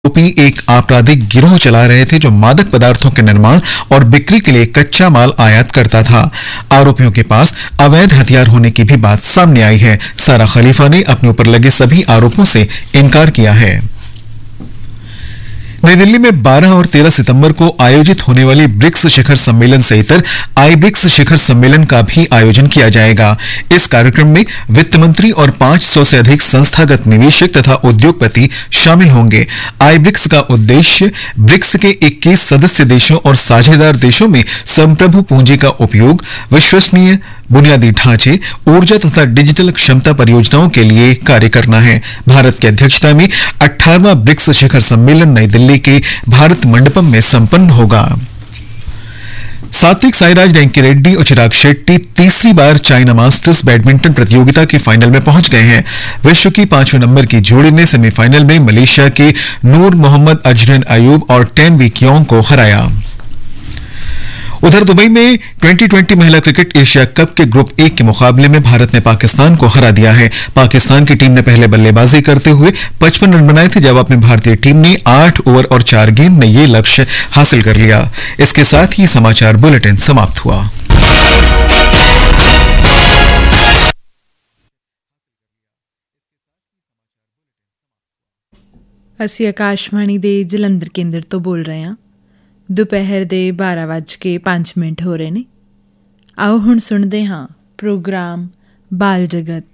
आरोपी एक आपराधिक गिरोह चला रहे थे जो मादक पदार्थों के निर्माण और बिक्री के लिए कच्चा माल आयात करता था। आरोपियों के पास अवैध हथियार होने की भी बात सामने आई है। सारा खलीफा ने अपने ऊपर लगे सभी आरोपों से इनकार किया है। नई दिल्ली में 12 और 13 सितंबर को आयोजित होने वाली ब्रिक्स शिखर सम्मेलन से इतर आई ब्रिक्स शिखर सम्मेलन का भी आयोजन किया जाएगा। इस कार्यक्रम में वित्त मंत्री और 500 से अधिक संस्थागत निवेशक तथा उद्योगपति शामिल होंगे। आई ब्रिक्स का उद्देश्य ब्रिक्स के 21 सदस्य देशों और साझेदार देशों में संप्रभु पूंजी का उपयोग, विश्वसनीय बुनियादी ढांचे, ऊर्जा तथा डिजिटल क्षमता परियोजनाओं के लिए कार्य करना है। भारत की अध्यक्षता में 18वां ब्रिक्स शिखर सम्मेलन नई दिल्ली के भारत मंडपम में संपन्न होगा। सात्विक साईराज, रैंकी रेड्डी और चिराग शेट्टी तीसरी बार चाइना मास्टर्स बैडमिंटन प्रतियोगिता के फाइनल में पहुंच गए हैं। विश्व की 5वें नंबर की जोड़ी ने सेमीफाइनल में मलेशिया के नूर मोहम्मद अजरन अयूब और टेन वी क्योंग को हराया। उधर दुबई में 2020 महिला क्रिकेट एशिया कप के ग्रुप ए के मुकाबले में भारत ने पाकिस्तान को हरा दिया है। पाकिस्तान की टीम ने पहले बल्लेबाजी करते हुए 55 रन बनाए थे। जवाब में भारतीय टीम ने 8 ओवर और 4 गेंद में ये लक्ष्य हासिल कर लिया। इसके साथ ही समाचार बुलेटिन समाप्त हुआ। ਅਸੀਂ ਆਕਾਸ਼ਵਾਣੀ ਦੇ ਜਲੰਧਰ ਕੇਂਦਰ ਤੋਂ ਬੋਲ ਰਹੇ ਹਾਂ। ਦੁਪਹਿਰ ਦੇ 12:05 ਹੋ ਰਹੇ ਨੇ। ਆਓ ਹੁਣ ਸੁਣਦੇ ਹਾਂ ਪ੍ਰੋਗਰਾਮ ਬਾਲ ਜਗਤ।